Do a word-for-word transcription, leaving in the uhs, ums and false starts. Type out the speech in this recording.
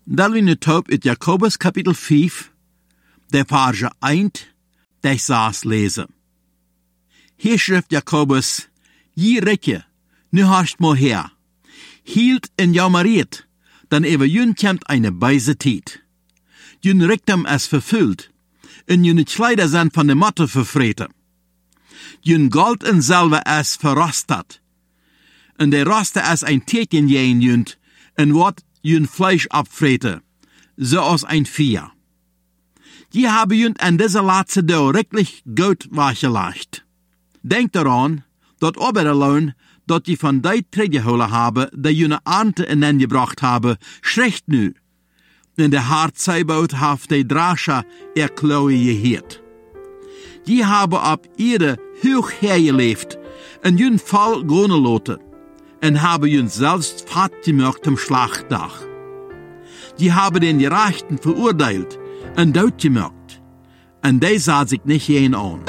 Dan we nu top uit Jakobus kapitel vijf, der Verse eins, der saß lesen. Hier schrift Jakobus, je retje, nu hast mo her. Hielt en jou mariert, dan ever jun kämmt eine beise Tiet. Jun rektum es verfüllt, en jun Kleider sind von der Motte verfreten. Jun Gold en Silber es verrostet, en der roste es ein Tierchen jähen junt, en wat jun Fleisch abfrete, so aus ein Vieh. Die habe junt an dieser letzte Dau wirklich gut wachgelacht. Denk daran, dat Oberlohn, dat die von die Trägerhole habe, die june Ernte in gebracht habe, schlecht nu. In der Hartzeiboot haft die Drascha er Chloe geheert. Die habe ab ihre hoch hergelebt, en jun Fall gone loten, en habe jun selbst fat gemacht am Schlachtdach. Die habe den Gerechten verurteilt, en dood gemacht, en die sah sich nicht jen an.